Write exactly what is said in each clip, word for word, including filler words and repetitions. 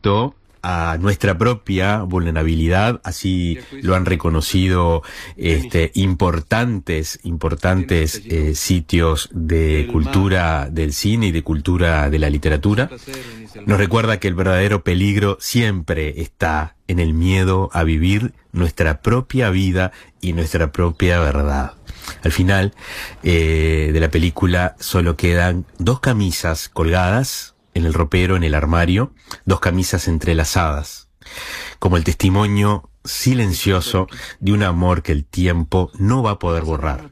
junto a nuestra propia vulnerabilidad, así lo han reconocido este, importantes, importantes eh, sitios de cultura del cine y de cultura de la literatura. Nos recuerda que el verdadero peligro siempre está en el miedo a vivir nuestra propia vida y nuestra propia verdad. Al final eh, de la película solo quedan dos camisas colgadas en el ropero, en el armario, dos camisas entrelazadas, como el testimonio silencioso de un amor que el tiempo no va a poder borrar.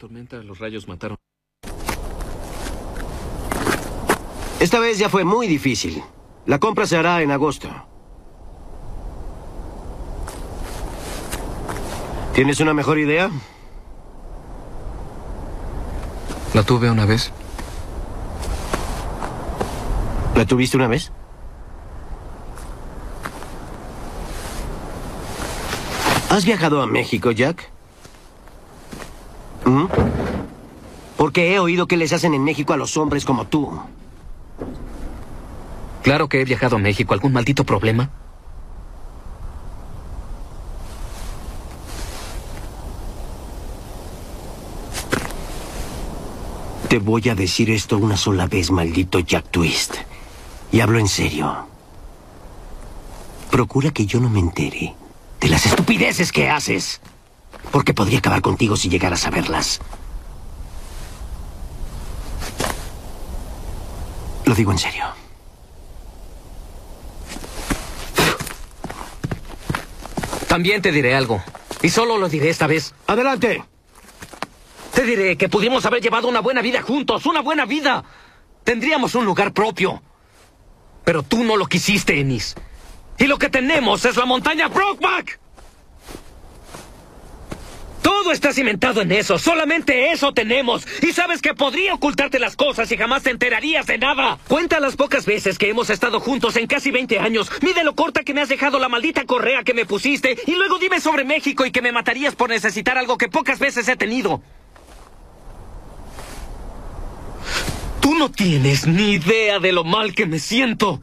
Esta vez ya fue muy difícil. La compra se hará en agosto. ¿Tienes una mejor idea? La tuve una vez. ¿La tuviste una vez? ¿Has viajado a México, Jack? ¿Mm? Porque he oído que les hacen en México a los hombres como tú. Claro que he viajado a México. ¿Algún maldito problema? Te voy a decir esto una sola vez, maldito Jack Twist. Y hablo en serio. Procura que yo no me entere de las estupideces que haces. Porque podría acabar contigo si llegaras a verlas. Lo digo en serio. También te diré algo. Y solo lo diré esta vez. ¡Adelante! Te diré que pudimos haber llevado una buena vida juntos. ¡Una buena vida! Tendríamos un lugar propio. Pero tú no lo quisiste, Ennis. Y lo que tenemos es la montaña Brokeback. Todo está cimentado en eso. Solamente eso tenemos. Y sabes que podría ocultarte las cosas y jamás te enterarías de nada. Cuenta las pocas veces que hemos estado juntos en casi veinte años. Mide lo corta que me has dejado la maldita correa que me pusiste. Y luego dime sobre México y que me matarías por necesitar algo que pocas veces he tenido. Tú no tienes ni idea de lo mal que me siento.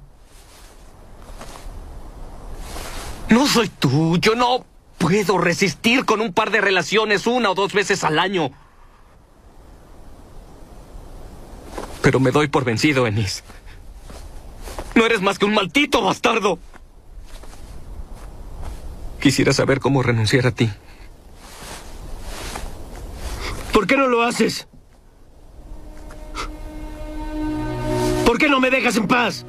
No soy tú. Yo no puedo resistir con un par de relaciones una o dos veces al año. Pero me doy por vencido, Ennis. No eres más que un maldito bastardo. Quisiera saber cómo renunciar a ti. ¿Por qué no lo haces? ¿Por qué no me dejas en paz?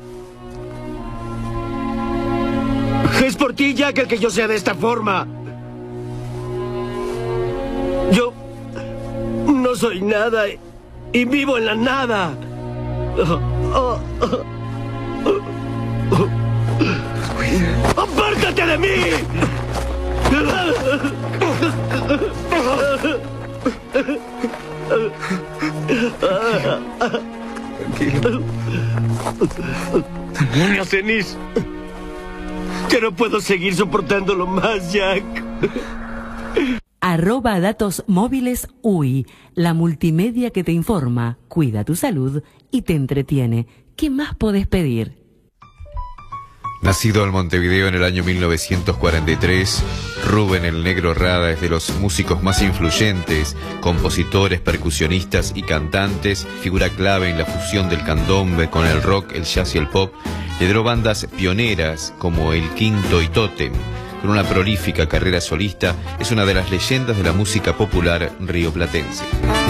Es por ti, Jack, el que yo sea de esta forma. Yo no soy nada y vivo en la nada. ¡Apártate de mí! Tranquilo. ¡Demonios, Ennis! Ya no puedo seguir soportándolo más, Jack. Arroba datos móviles U I, la multimedia que te informa, cuida tu salud y te entretiene. ¿Qué más podés pedir? Nacido en Montevideo en el año mil novecientos cuarenta y tres, Rubén el Negro Rada es de los músicos más influyentes, compositores, percusionistas y cantantes, figura clave en la fusión del candombe con el rock, el jazz y el pop. Lideró bandas pioneras como El Quinto y Tótem. Con una prolífica carrera solista, es una de las leyendas de la música popular rioplatense.